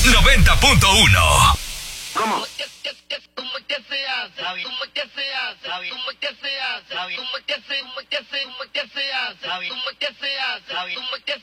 90.1. ¿Cómo? ¿Cómo es que se hace? ¿Cómo es que se hace? ¿Cómo es que se hace? ¿Cómo es que se hace? ¿Cómo es que se hace? ¿Cómo es que se hace? ¿Cómo es que se hace?